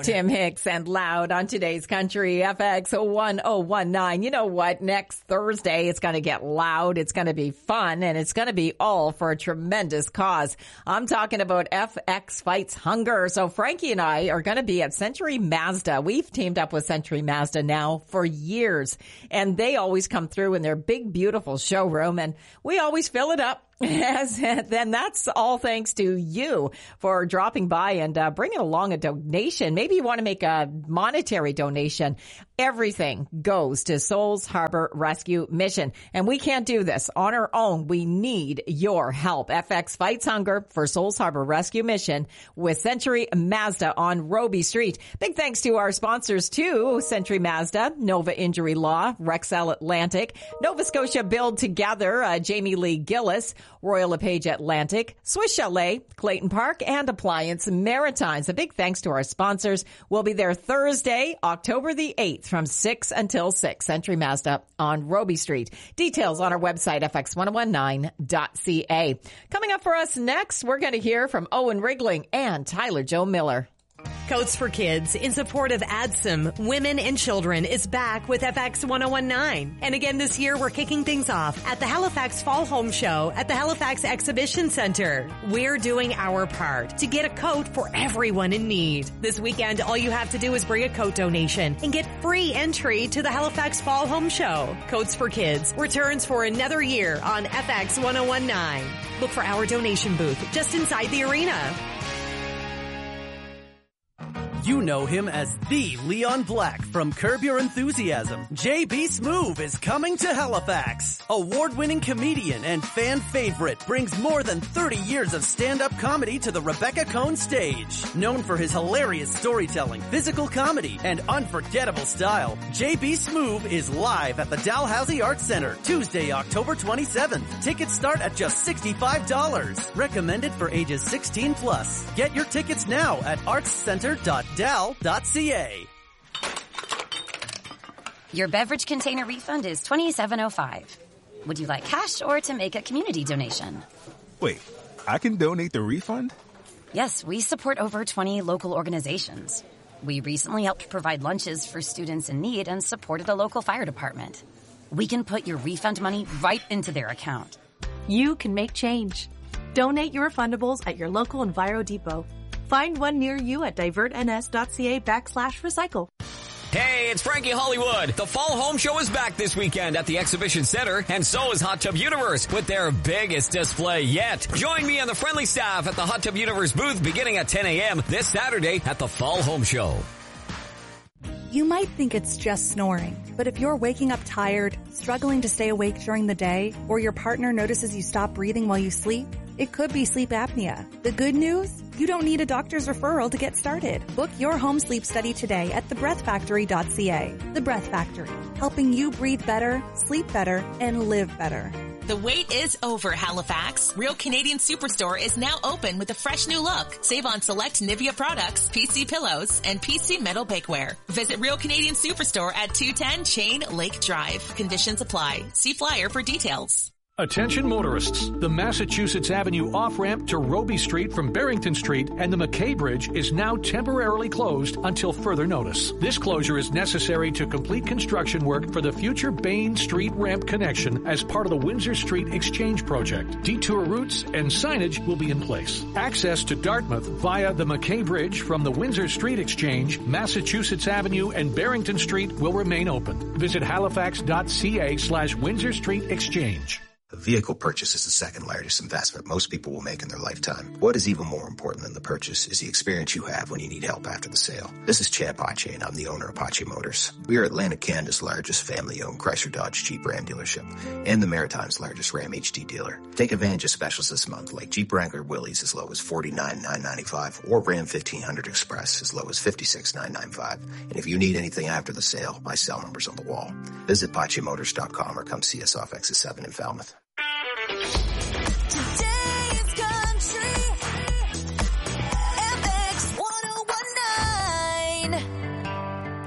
Tim Hicks and Loud on today's Country FX 1019. You know what? Next Thursday, it's going to get loud. It's going to be fun, and it's going to be all for a tremendous cause. I'm talking about FX Fights Hunger. So Frankie and I are going to be at Century Mazda. We've teamed up with Century Mazda now for years, and they always come through in their big, beautiful showroom, and we always fill it up. Yes, then that's all thanks to you for dropping by and bringing along a donation. Maybe you want to make a monetary donation. Everything goes to Souls Harbor Rescue Mission. And we can't do this on our own. We need your help. FX Fights Hunger for Souls Harbor Rescue Mission with Century Mazda on Robie Street. Big thanks to our sponsors too, Century Mazda, Nova Injury Law, Rexel Atlantic, Nova Scotia Build Together, Jamie Lee Gillis, Royal LePage Atlantic, Swiss Chalet, Clayton Park, and Appliance Maritimes. A big thanks to our sponsors. We'll be there Thursday, October the 8th from 6 until 6. Century Mazda on Robie Street. Details on our website, fx1019.ca. Coming up for us next, we're going to hear from Owen Rigling and Tyler Joe Miller. Coats for Kids, in support of ADSM, Women and Children, is back with FX 1019. And again this year, we're kicking things off at the Halifax Fall Home Show at the Halifax Exhibition Center. We're doing our part to get a coat for everyone in need. This weekend, all you have to do is bring a coat donation and get free entry to the Halifax Fall Home Show. Coats for Kids returns for another year on FX 1019. Look for our donation booth just inside the arena. You know him as the Leon Black from Curb Your Enthusiasm. JB Smoove is coming to Halifax. Award-winning comedian and fan favorite brings more than 30 years of stand-up comedy to the Rebecca Cohn stage. Known for his hilarious storytelling, physical comedy, and unforgettable style, JB Smoove is live at the Dalhousie Arts Center, Tuesday, October 27th. Tickets start at just $65. Recommended for ages 16 plus. Get your tickets now at artscenter.dal.ca. Your beverage container refund is $27.05. Would you like cash or to make a community donation? Wait, I can donate the refund? Yes, we support over 20 local organizations. We recently helped provide lunches for students in need and supported a local fire department. We can put your refund money right into their account. You can make change. Donate your refundables at your local Enviro Depot. Find one near you at divertns.ca/recycle. Hey, it's Frankie Hollywood. The Fall Home Show is back this weekend at the Exhibition Center, and so is Hot Tub Universe with their biggest display yet. Join me and the friendly staff at the Hot Tub Universe booth beginning at 10 a.m. this Saturday at the Fall Home Show. You might think it's just snoring, but if you're waking up tired, struggling to stay awake during the day, or your partner notices you stop breathing while you sleep, it could be sleep apnea. The good news? You don't need a doctor's referral to get started. Book your home sleep study today at thebreathfactory.ca. The Breath Factory, helping you breathe better, sleep better, and live better. The wait is over, Halifax. Real Canadian Superstore is now open with a fresh new look. Save on select Nivea products, PC pillows, and PC metal bakeware. Visit Real Canadian Superstore at 210 Chain Lake Drive. Conditions apply. See flyer for details. Attention motorists. The Massachusetts Avenue off-ramp to Robie Street from Barrington Street and the McKay Bridge is now temporarily closed until further notice. This closure is necessary to complete construction work for the future Bain Street ramp connection as part of the Windsor Street Exchange project. Detour routes and signage will be in place. Access to Dartmouth via the McKay Bridge from the Windsor Street Exchange, Massachusetts Avenue and Barrington Street will remain open. Visit halifax.ca/Windsor Street Exchange. A vehicle purchase is the second largest investment most people will make in their lifetime. What is even more important than the purchase is the experience you have when you need help after the sale. This is Chad Pache, and I'm the owner of Pache Motors. We are Atlantic Canada's largest family-owned Chrysler Dodge Jeep Ram dealership and the Maritime's largest Ram HD dealer. Take advantage of specials this month like Jeep Wrangler Willys as low as $49,995 or Ram 1500 Express as low as $56,995. And if you need anything after the sale, my cell number's on the wall. Visit PacheMotors.com or come see us off Exit 7 in Falmouth.